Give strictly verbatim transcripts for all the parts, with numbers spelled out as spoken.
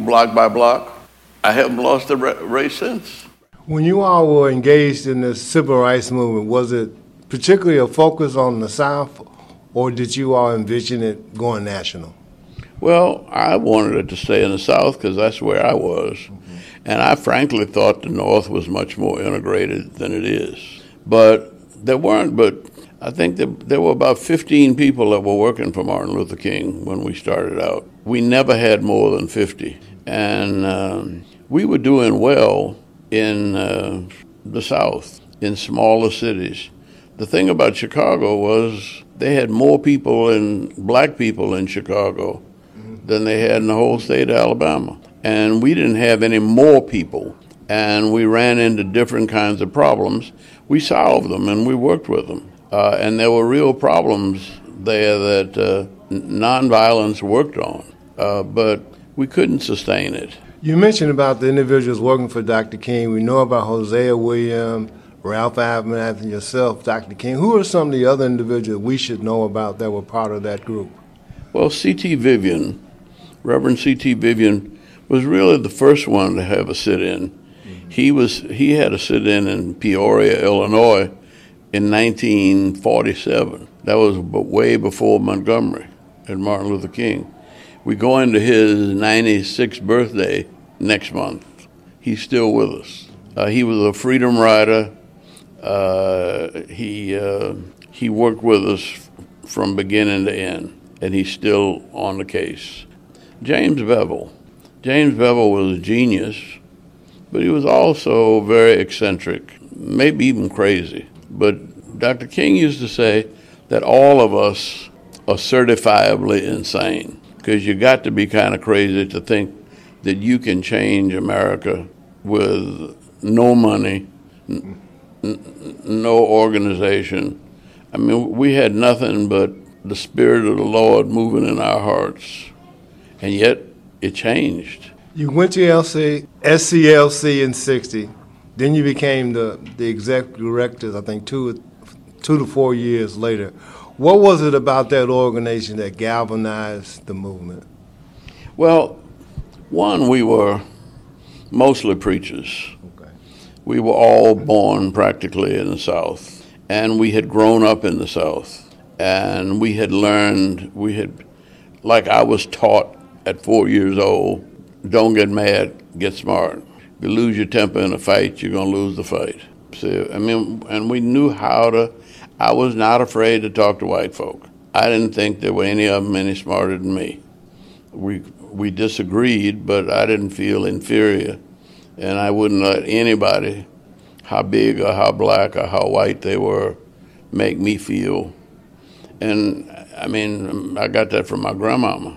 block by block. I haven't lost a race since. When you all were engaged in the civil rights movement, was it particularly a focus on the South, or did you all envision it going national? Well, I wanted it to stay in the South because that's where I was. Mm-hmm. And I frankly thought the North was much more integrated than it is. But there weren't, but I think that there were about fifteen people that were working for Martin Luther King when we started out. We never had more than fifty. And um, we were doing well in uh, the South, in smaller cities. The thing about Chicago was they had more people and black people in Chicago mm-hmm. than they had in the whole state of Alabama. And we didn't have any more people. And we ran into different kinds of problems. We solved them and we worked with them. Uh, and there were real problems there that uh, nonviolence worked on. Uh, but we couldn't sustain it. You mentioned about the individuals working for Doctor King. We know about Hosea Williams, Ralph Abernathy, and yourself, Doctor King. Who are some of the other individuals we should know about that were part of that group? Well, C T Vivian, Reverend C T Vivian, was really the first one to have a sit-in. Mm-hmm. He was he had a sit-in in Peoria, Illinois, in nineteen forty-seven. That was way before Montgomery and Martin Luther King. We go into his ninety-sixth birthday next month. He's still with us. Uh, he was a freedom rider. Uh, he uh, he worked with us from beginning to end, and he's still on the case. James Bevel. James Bevel was a genius, but he was also very eccentric, maybe even crazy. But Doctor King used to say that all of us are certifiably insane, because you got to be kind of crazy to think that you can change America with no money, n- n- no organization. I mean, we had nothing but the Spirit of the Lord moving in our hearts, and yet it changed. You went to L C, S C L C in sixty. Then you became the, the executive director, I think, two, two to four years later. What was it about that organization that galvanized the movement? Well, one, we were mostly preachers. Okay. We were all born practically in the South, and we had grown up in the South, and we had learned, we had, like I was taught at four years old, don't get mad, get smart. If you lose your temper in a fight, you're going to lose the fight. So, I mean, and we knew how to, I was not afraid to talk to white folk. I didn't think there were any of them any smarter than me. We we disagreed, but I didn't feel inferior, and I wouldn't let anybody, how big or how black or how white they were, make me feel. And, I mean, I got that from my grandmama.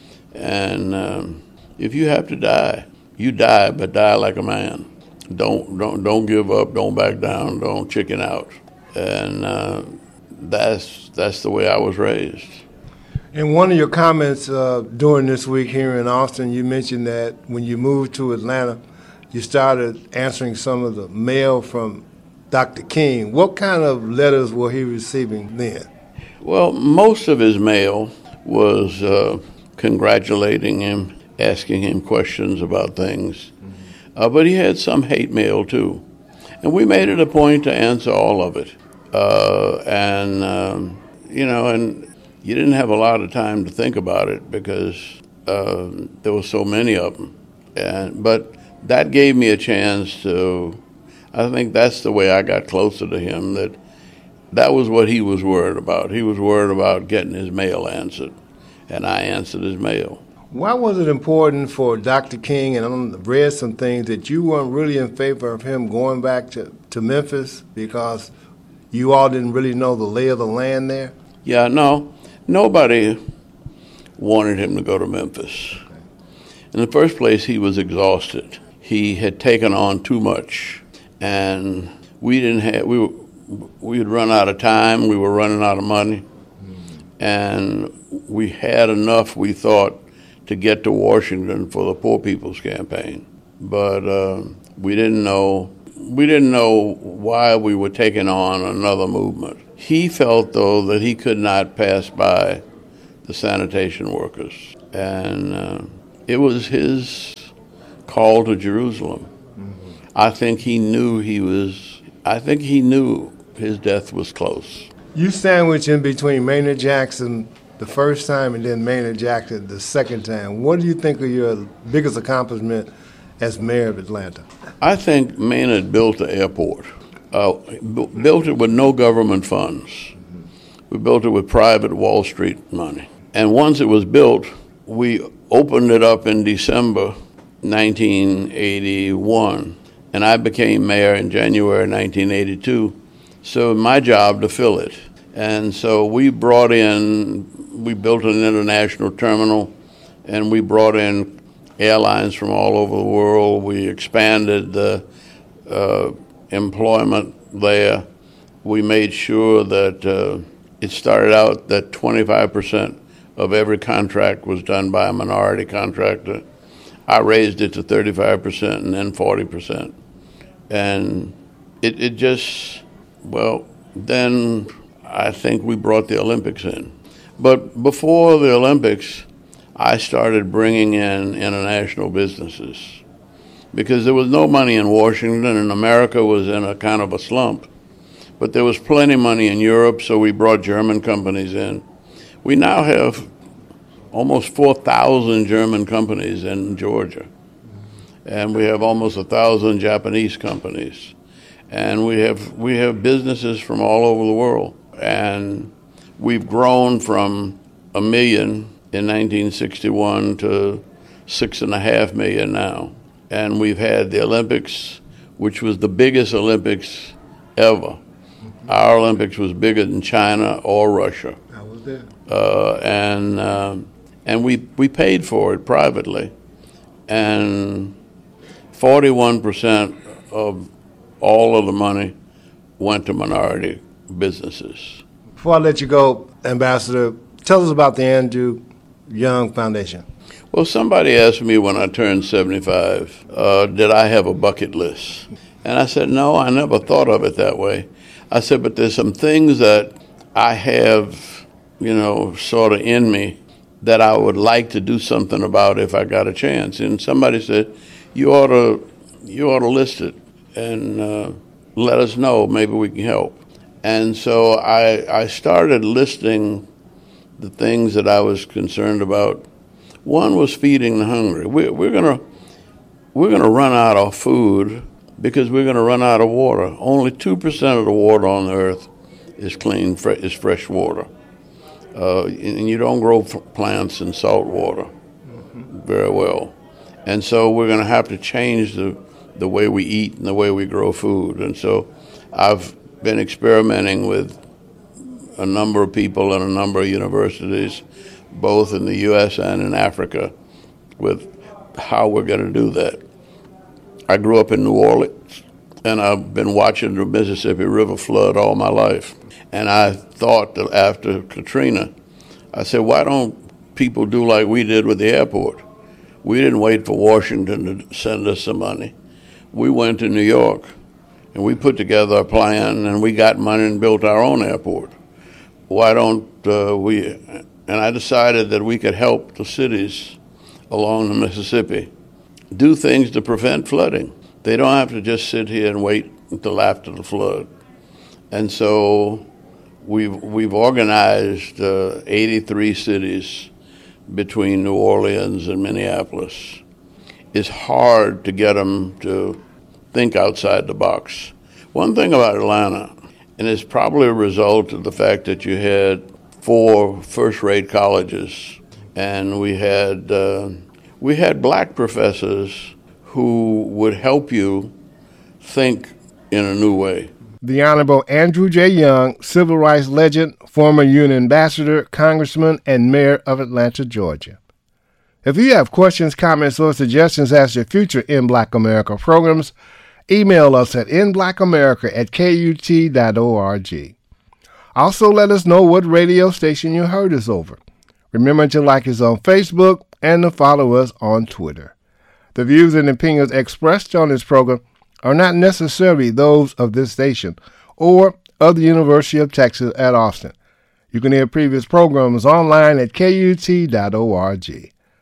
And um, if you have to die, you die, but die like a man. Don't don't don't give up. Don't back down. Don't chicken out. And uh, that's that's the way I was raised. In one of your comments uh, during this week here in Austin, you mentioned that when you moved to Atlanta, you started answering some of the mail from Doctor King. What kind of letters were he receiving then? Well, most of his mail was uh, congratulating him, asking him questions about things. Mm-hmm. Uh, but he had some hate mail, too. And we made it a point to answer all of it. Uh, and, um, you know, and you didn't have a lot of time to think about it because uh, there were so many of them. And, but that gave me a chance to, I think that's the way I got closer to him, that that was what he was worried about. He was worried about getting his mail answered, and I answered his mail. Why was it important for Doctor King, and I've read some things, that you weren't really in favor of him going back to, to Memphis because you all didn't really know the lay of the land there? Yeah, no. Nobody wanted him to go to Memphis. Okay. In the first place, he was exhausted. He had taken on too much, and we didn't have, we were, we had run out of time, we were running out of money, mm-hmm. and we had enough, we thought, to get to Washington for the Poor People's Campaign. But uh, we didn't know we didn't know why we were taking on another movement. He felt, though, that he could not pass by the sanitation workers. And uh, it was his call to Jerusalem. Mm-hmm. I think he knew he was, I think he knew his death was close. You sandwich in between Maynard Jackson the first time and then Maynard Jackson the second time. What do you think are your biggest accomplishment as mayor of Atlanta? I think Maynard built the airport. Uh, b- built it with no government funds. Mm-hmm. We built it with private Wall Street money. And once it was built, we opened it up in December nineteen eighty-one, and I became mayor in January nineteen eighty-two. So my job to fill it. And so we brought in, we built an international terminal, and we brought in airlines from all over the world. We expanded the uh, employment there. We made sure that uh, it started out that twenty-five percent of every contract was done by a minority contractor. I raised it to thirty-five percent and then forty percent. And it, it just, well, then I think we brought the Olympics in. But before the Olympics, I started bringing in international businesses because there was no money in Washington and America was in a kind of a slump. But there was plenty of money in Europe, so we brought German companies in. We now have almost four thousand German companies in Georgia, and we have almost one thousand Japanese companies, and we have we have businesses from all over the world. And we've grown from a million in nineteen sixty-one to six and a half million now. And we've had the Olympics, which was the biggest Olympics ever. Our Olympics was bigger than China or Russia. I was there. Uh, and uh, and we we paid for it privately, and forty-one percent of all of the money went to minority businesses. Before I let you go, Ambassador, tell us about the Andrew Young Foundation. Well, somebody asked me when I turned seventy-five, uh, did I have a bucket list? And I said, no, I never thought of it that way. I said, but there's some things that I have, you know, sort of in me that I would like to do something about if I got a chance. And somebody said, you ought to, you ought to list it and uh, let us know. Maybe we can help. And so I, I started listing the things that I was concerned about. One was feeding the hungry. We, we're gonna we're gonna run out of food because we're gonna run out of water. Only two percent of the water on the earth is clean, fre- is fresh water, uh, and you don't grow f- plants in salt water mm-hmm. very well. And so we're gonna have to change the the way we eat and the way we grow food. And so I've been experimenting with a number of people in a number of universities, both in the U S and in Africa, with how we're going to do that. I grew up in New Orleans, and I've been watching the Mississippi River flood all my life. And I thought that after Katrina, I said, why don't people do like we did with the airport? We didn't wait for Washington to send us some money. We went to New York, and we put together a plan, and we got money and built our own airport. Why don't uh, we... And I decided that we could help the cities along the Mississippi do things to prevent flooding. They don't have to just sit here and wait until after the flood. And so we've, we've organized uh, eighty-three cities between New Orleans and Minneapolis. It's hard to get them to think outside the box. One thing about Atlanta, and it's probably a result of the fact that you had four first-rate colleges, and we had uh, we had black professors who would help you think in a new way. The Honorable Andrew J. Young, civil rights legend, former U N ambassador, congressman, and mayor of Atlanta, Georgia. If you have questions, comments, or suggestions as to future In Black America programs, email us at in black america at k u t dot org. Also, let us know what radio station you heard us over. Remember to like us on Facebook and to follow us on Twitter. The views and opinions expressed on this program are not necessarily those of this station or of the University of Texas at Austin. You can hear previous programs online at k u t dot org.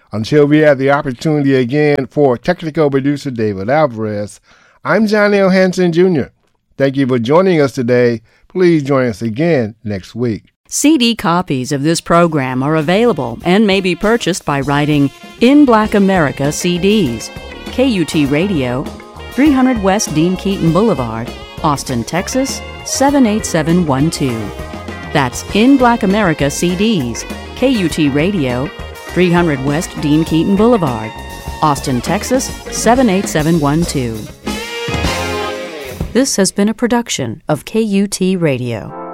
Until we have the opportunity again, for technical producer David Alvarez, I'm John L. Hanson Junior Thank you for joining us today. Please join us again next week. C D copies of this program are available and may be purchased by writing In Black America C Ds, K U T Radio, three hundred West Dean Keaton Boulevard, Austin, Texas, seven eight seven one two. That's In Black America C Ds, K U T Radio, three hundred West Dean Keaton Boulevard, Austin, Texas, seven eight seven one two. This has been a production of K U T Radio.